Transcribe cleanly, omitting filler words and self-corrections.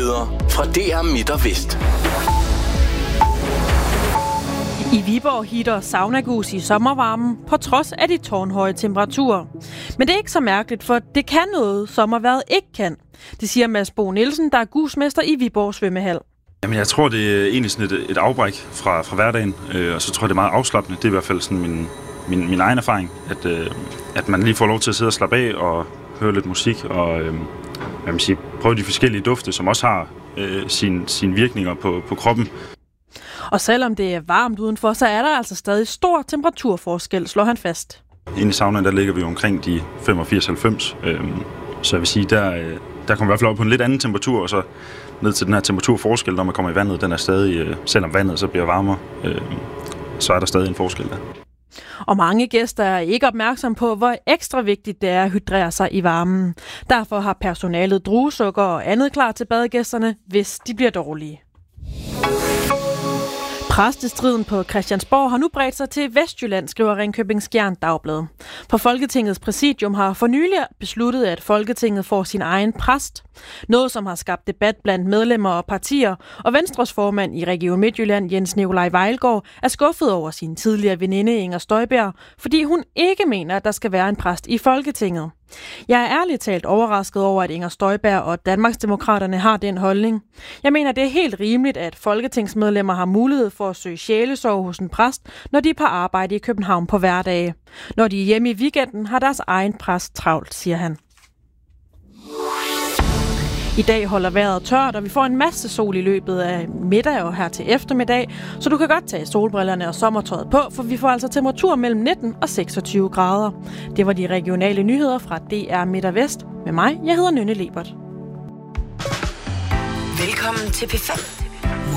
Nyheder fra DR Midt og Vest. I Viborg hitter saunagus i sommervarmen, på trods af de tårnhøje temperaturer. Men det er ikke så mærkeligt, for det kan noget, sommervejret ikke kan. Det siger Mads Bo Nielsen, der er gusmester i Viborg svømmehal. Jamen, jeg tror, det er egentlig sådan et afbræk fra hverdagen, og så tror jeg, det er meget afslappende. Det er i hvert fald sådan min egen erfaring, at man lige får lov til at sidde og slappe af og høre lidt musik og prøve de forskellige dufte, som også har sine virkninger på kroppen. Og selvom det er varmt udenfor, så er der altså stadig stor temperaturforskel, slår han fast. Inde i saunaen, der ligger vi omkring de 85-90, så jeg vil sige, der kommer i hvert fald op på en lidt anden temperatur, og så ned til den her temperaturforskel, når man kommer i vandet, den er stadig, selvom vandet så bliver varmere, så er der stadig en forskel der. Og mange gæster er ikke opmærksom på, hvor ekstra vigtigt det er at hydrere sig i varmen. Derfor har personalet druesukker og andet klar til badegæsterne, hvis de bliver dårlige. Præstestriden på Christiansborg har nu bredt sig til Vestjylland, skriver Ringkøbing Skjern Dagblad. For Folketingets præsidium har for nylig besluttet, at Folketinget får sin egen præst. Noget, som har skabt debat blandt medlemmer og partier, og Venstres formand i Region Midtjylland, Jens Nikolaj Vejlgaard, er skuffet over sin tidligere veninde Inger Støjberg, fordi hun ikke mener, at der skal være en præst i Folketinget. Jeg er ærligt talt overrasket over, at Inger Støjberg og Danmarksdemokraterne har den holdning. Jeg mener, det er helt rimeligt, at folketingsmedlemmer har mulighed for at søge sjælesorg hos en præst, når de er på arbejde i København på hverdage. Når de er hjemme i weekenden, har deres egen præst travlt, siger han. I dag holder vejret tørt, og vi får en masse sol i løbet af middag og her til eftermiddag, så du kan godt tage solbrillerne og sommertøjet på, for vi får altså temperatur mellem 19 og 26 grader. Det var de regionale nyheder fra DR Midt og Vest. Med mig, jeg hedder Nynne Lebert. Velkommen til P5.